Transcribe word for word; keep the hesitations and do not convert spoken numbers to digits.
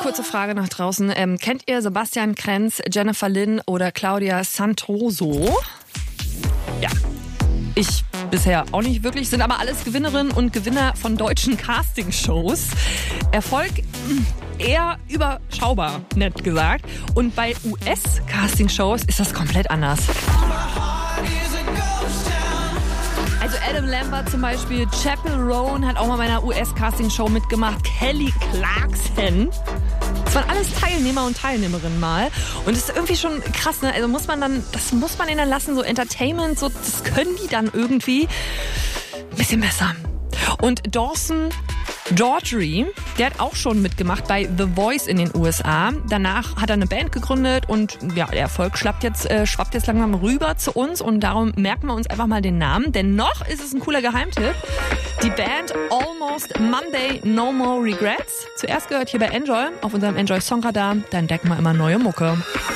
kurze Frage nach draußen. Ähm, kennt ihr Sebastian Krenz, Jennifer Lynn oder Claudia Santoso? Ja. Ich bisher auch nicht wirklich, sind aber alles Gewinnerinnen und Gewinner von deutschen Castingshows. Erfolg eher überschaubar, nett gesagt. Und bei U S-Castingshows ist das komplett anders. Also Adam Lambert zum Beispiel, Chappell Roan hat auch mal bei einer U S-Castingshow mitgemacht, Kelly Clarkson. Das waren alles Teilnehmer und Teilnehmerinnen mal. Und das ist irgendwie schon krass, ne? Also muss man dann, das muss man ihnen lassen, so Entertainment, so, das können die dann irgendwie ein bisschen besser. Und Dawson Daughtry, der hat auch schon mitgemacht bei The Voice in den U S A. Danach hat er eine Band gegründet und ja, der Erfolg schwappt jetzt, äh, schwappt jetzt langsam rüber zu uns und darum merken wir uns einfach mal den Namen, denn noch ist es ein cooler Geheimtipp. Die Band Almost Monday, No More Regrets. Zuerst gehört hier bei Enjoy, auf unserem Enjoy Songradar, da entdecken wir immer neue Mucke.